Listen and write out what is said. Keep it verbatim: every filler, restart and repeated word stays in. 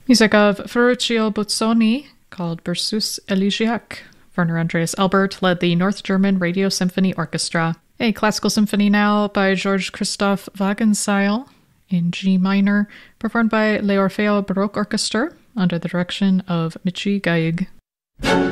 Music of Ferruccio Busoni, called Berceuse Elegiaque. Werner Andreas Elbert led the North German Radio Symphony Orchestra. A classical symphony now by George Christoph Wagenseil in G minor, performed by Le Orfeo Baroque Orchestra under the direction of Michi Gaig.